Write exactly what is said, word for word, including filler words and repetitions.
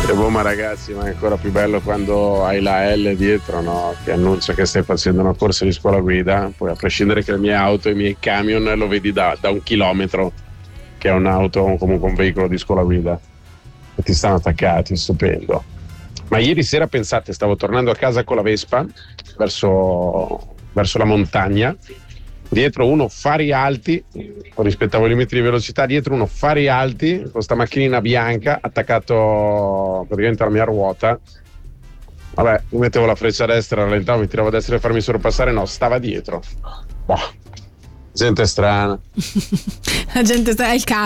E boh, ma ragazzi, ma è ancora più bello quando hai la L dietro, no? Che annuncia che stai facendo una corsa di scuola guida, poi a prescindere che le mie auto e i miei camion lo vedi da, da un chilometro che è un'auto o comunque un veicolo di scuola guida e ti stanno attaccati, è stupendo. Ma ieri sera, pensate, stavo tornando a casa con la Vespa verso, verso la montagna, dietro uno fari alti, rispettavo i limiti di velocità, dietro uno fari alti con sta macchinina bianca attaccato praticamente alla mia ruota. Vabbè, mi mettevo la freccia a destra, rallentavo, mi tiravo a destra per farmi sorpassare, no, stava dietro. Boh, gente strana. La gente sta, è il caso.